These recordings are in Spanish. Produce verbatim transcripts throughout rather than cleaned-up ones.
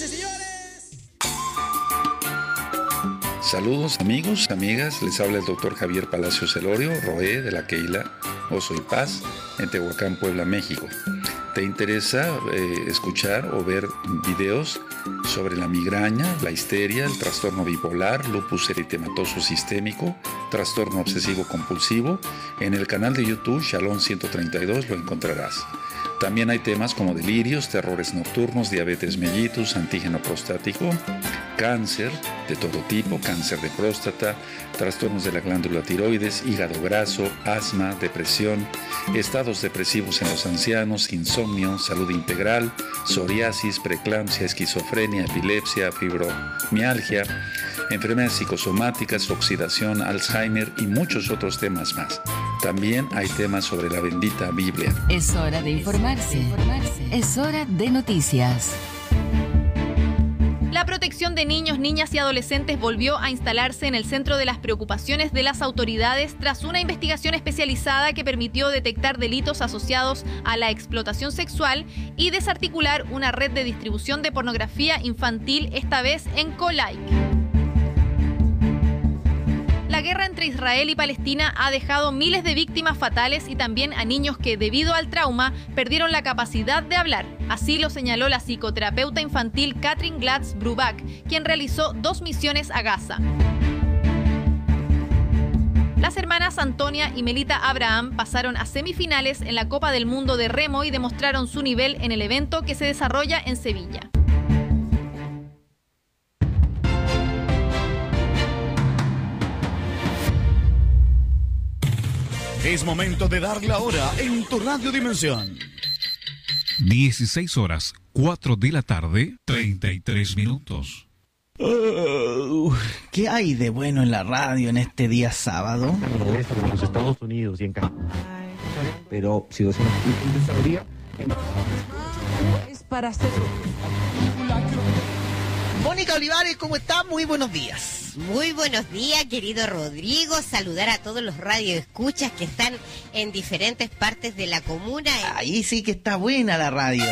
Señoras y señores. Saludos amigos, amigas, les habla el doctor Javier Palacios Celorio, Roé de la Keila Oso y Paz, en Tehuacán, Puebla, México. ¿Te interesa eh, escuchar o ver videos sobre la migraña, la histeria, el trastorno bipolar, lupus eritematoso sistémico, trastorno obsesivo compulsivo? En el canal de YouTube Shalom ciento treinta y dos lo encontrarás. También hay temas como delirios, terrores nocturnos, diabetes mellitus, antígeno prostático, cáncer de todo tipo, cáncer de próstata, trastornos de la glándula tiroides, hígado graso, asma, depresión, estados depresivos en los ancianos, insomnio, salud integral, psoriasis, preeclampsia, esquizofrenia, epilepsia, fibromialgia, enfermedades psicosomáticas, oxidación, Alzheimer y muchos otros temas más. También hay temas sobre la bendita Biblia. Es hora de informarse. Es hora de noticias. La protección de niños, niñas y adolescentes volvió a instalarse en el centro de las preocupaciones de las autoridades tras una investigación especializada que permitió detectar delitos asociados a la explotación sexual y desarticular una red de distribución de pornografía infantil, esta vez en Colike. La guerra entre Israel y Palestina ha dejado miles de víctimas fatales y también a niños que, debido al trauma, perdieron la capacidad de hablar. Así lo señaló la psicoterapeuta infantil Katrin Glatz-Bruback, quien realizó dos misiones a Gaza. Las hermanas Antonia y Melita Abraham pasaron a semifinales en la Copa del Mundo de Remo y demostraron su nivel en el evento que se desarrolla en Sevilla. Es momento de dar la hora en tu Radio Dimensión. dieciséis horas, cuatro de la tarde, treinta y tres minutos. Uh, ¿Qué hay de bueno en la radio en este día sábado? En los Estados Unidos y en Canadá. Pero si dos sabría es para hacerlo. Mónica Olivares, ¿cómo está? Muy buenos días. Muy buenos días, querido Rodrigo. Saludar a todos los radioescuchas que están en diferentes partes de la comuna. Ahí sí que está buena la radio.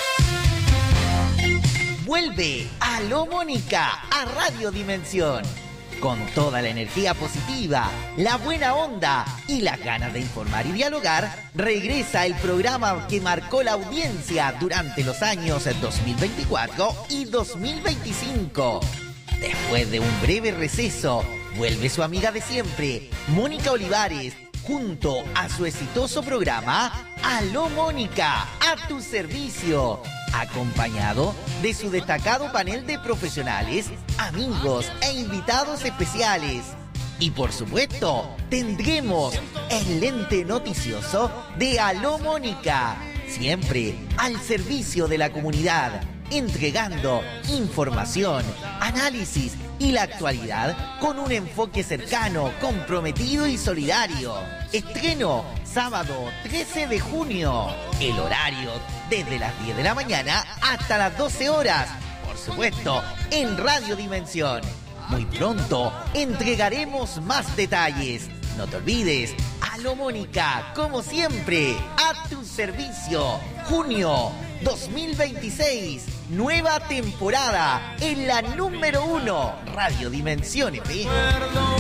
Vuelve Aló Mónica a Radio Dimensión. Con toda la energía positiva, la buena onda y las ganas de informar y dialogar, regresa el programa que marcó la audiencia durante los años dos mil veinticuatro y dos mil veinticinco. Después de un breve receso, vuelve su amiga de siempre, Mónica Olivares, junto a su exitoso programa Aló Mónica, a tu servicio, acompañado de su destacado panel de profesionales, amigos e invitados especiales. Y por supuesto, tendremos el lente noticioso de Aló Mónica, siempre al servicio de la comunidad, entregando información, análisis y la actualidad con un enfoque cercano, comprometido y solidario. Estreno sábado trece de junio. El horario desde las diez de la mañana hasta las doce horas. Por supuesto, en Radio Dimensión. Muy pronto entregaremos más detalles. No te olvides, Aló Mónica, como siempre, a tu servicio. Junio dos mil veintiséis, nueva temporada en la número uno, Radio Dimensión F M.